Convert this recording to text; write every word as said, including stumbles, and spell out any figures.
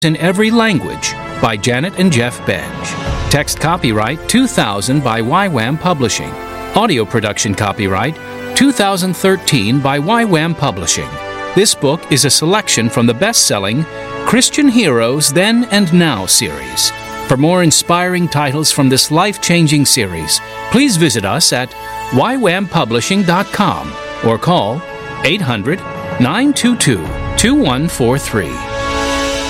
in Every Language by Janet and Jeff Benj. Text copyright two thousand by Y WAM Publishing. Audio production copyright two thousand thirteen by Y WAM Publishing. This book is a selection from the best-selling Christian Heroes Then and Now series. For more inspiring titles from this life-changing series, please visit us at y wam publishing dot com or call eight hundred, nine two two, two one four three.